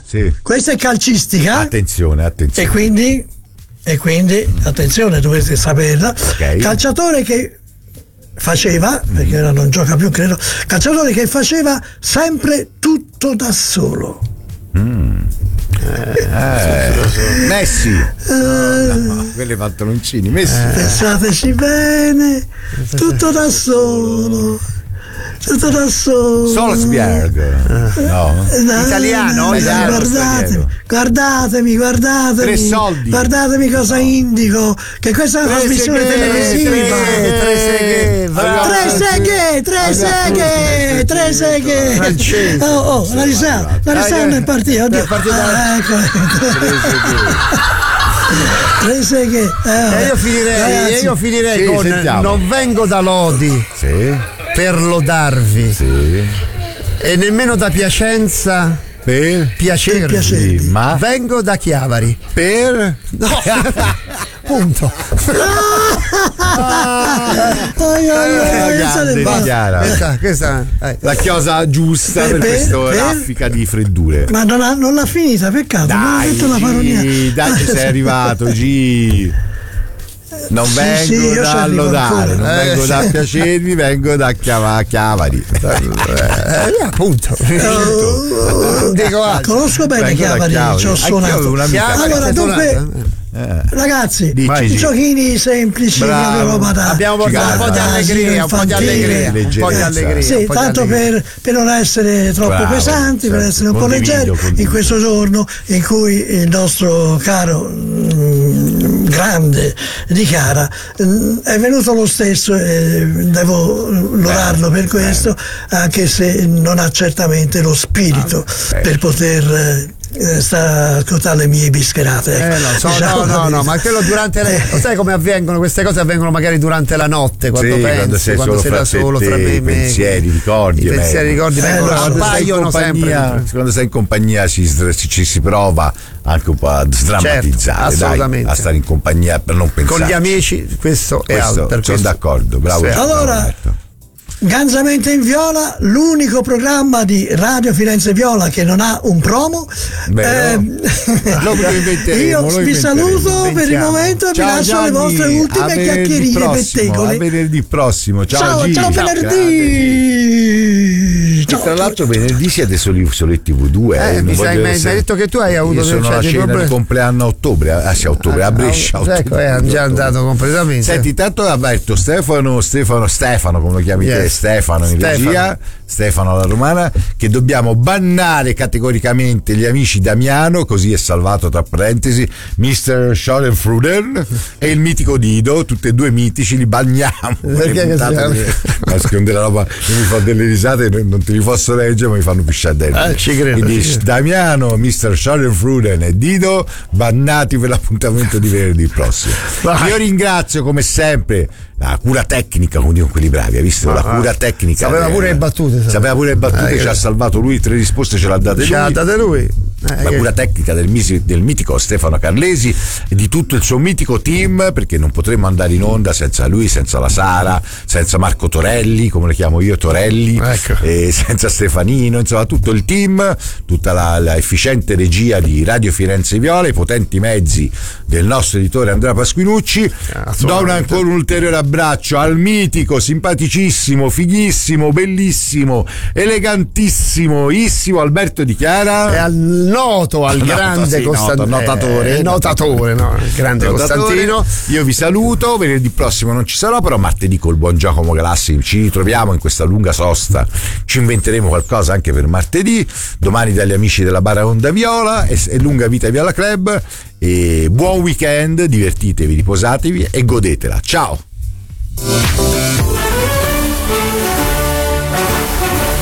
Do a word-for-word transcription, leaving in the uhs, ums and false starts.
sì. Questa è calcistica. Attenzione, attenzione. E quindi, e quindi attenzione, dovrete saperla. Okay. Calciatore che faceva, perché ora non gioca più, credo. Calciatore che faceva sempre tutto da solo. Mm. Eh, Messi. No, no, quelli pantaloncini Messi. Eh. Pensateci bene, tutto da solo. Tutto da solo. Solskjaer. No. No, Italiano? no, no, Italiano, guardatemi, guardatemi, guardatemi. Tre soldi. Guardatemi cosa indico. Che questa è una trasmissione televisiva. Tre seghe. Tre seghe, tre seghe, tre seghe. Oh, oh, la risata, la risata non è partita. Oddio. Ah, ecco. Tre seghe. E io finirei, Ragazzi, io finirei sì, con sentiamo. non vengo da lodi Sì. per lodarvi Sì. e nemmeno da Piacenza Per piacervi, Per piacervi. Sì, ma vengo da Chiavari. per No. Punto. Ai, ai, ai, grande pensate, basta. Chiara. Questa, questa eh. La chiosa giusta per, Per- questo per- raffica di freddure. Ma non, ha, non l'ha finita, peccato, non ha Dai, detto la paronia. G, dai, ci sei arrivato, G. Non Sì, vengo sì, io ci da arrivo lodare, ancora. non Eh, vengo sì. da piacervi, vengo da chiava, Chiavari. Eh, appunto. Non dico altro. Conosco bene Vengo da Chiavari, Chiavari. ci ho Anch'io suonato. avevo un'amica. Chiavari, Allora, c'è dunque, suonato. Eh. ragazzi, Dici, i sì. giochini semplici Bravo. avevo patato. Abbiamo portato un po' di allegria, un po' di allegria, un po' di allegria. Sì, un po' di tanto allegria. per, per non essere troppo Bravo, pesanti, per certo. essere un po' Condivido, leggeri, condivido. in questo giorno in cui il nostro caro mm, grande di Chiara mm, è venuto lo stesso e devo lorarlo per questo, anche se non ha certamente lo spirito beh. per poter eh, sta a ascoltare le mie bischerate. Eh, ecco. no, so, Diciamo no, la no, no, verità. ma quello durante le, lo sai come avvengono queste cose? Avvengono magari durante la notte, quando Sì, pensi, quando sei solo fra da te solo, e fra te, me, i me, pensieri, ricordi, i è pensieri, meglio. ricordi, Eh, vengono, no, quando Quando stai in appaiono compagnia, sempre. quando stai in compagnia ci, ci, ci si prova anche un po' a sdrammatizzare, Certo, dai, assolutamente. a stare in compagnia per non pensare. Con gli amici, questo, è Questo, altro. Per sono questo. d'accordo, bravo. Sì. bravo, Allora, Roberto. Ganzamente in Viola, l'unico programma di Radio Firenze Viola che non ha un promo. Beh, Ehm, Lo inventeremo, io lo vi inventeremo. saluto per il Inventiamo. momento e vi Ciao lascio Gianni, le vostre a ultime venerdì chiacchierine prossimo, a pettegole. venerdì prossimo. Ciao, Ciao, G. ciao venerdì. Tra Ciao. l'altro venerdì siete soli soletti V due. Eh, non mi voglio sai, mi hai essere- detto che tu hai avuto Io sono cioè, alla dei cena di problemi. compleanno a ottobre, ah sì, a ottobre, a Brescia. a Ecco, ottobre, è già ottobre. andato completamente. Senti, tanto Alberto, Stefano, Stefano, Stefano, come lo chiami te, Yes. Stefano in Stefano. regia, Stefano alla romana, che dobbiamo bannare categoricamente gli amici Damiano, così è salvato tra parentesi, mister Schadenfruden e il mitico Dido, tutti e due mitici, li banniamo. Perché Le che puntate siamo? che- nasconde la roba, io mi fa delle risate, non te li posso leggere, ma mi fanno pisciare dentro. Eh, ci credo, Quindi ci credo. Damiano, mister Schadenfruden e Dido bannati per l'appuntamento di venerdì prossimo. Vai. Io ringrazio come sempre la cura tecnica, come dicono quelli bravi, hai visto? La cura tecnica. Sapeva eh, pure le battute, sapeva. Sapeva pure le battute, Eh, ci ha salvato lui, tre risposte ce l'ha date Ce l'ha lui. date lui. Eh, La che- cura tecnica del, misi- del mitico Stefano Carlesi e di tutto il suo mitico team, perché non potremmo andare in onda senza lui, senza la Sara, senza Marco Torelli, come lo chiamo io, Torelli, Ecco. e senza Stefanino, insomma tutto il team, tutta la, la efficiente regia di Radio Firenze Viola, i potenti mezzi del nostro editore Andrea Pasquinucci. Do un, assolutamente. ancora un ulteriore abbraccio al mitico, simpaticissimo, fighissimo, bellissimo, elegantissimo, issimo Alberto Di Chiara. E al noto, al Noto, grande sì, Costantino, noto, notatore. notatore, no, il grande Notatore. Costantino. Io vi saluto, venerdì prossimo non ci sarò, però martedì col buon Giacomo Galassi ci ritroviamo in questa lunga sosta, ci inventeremo qualcosa anche per martedì, domani dagli amici della Barra Onda Viola e, e lunga vita Viola Club, e buon weekend, divertitevi, riposatevi e godetela, ciao.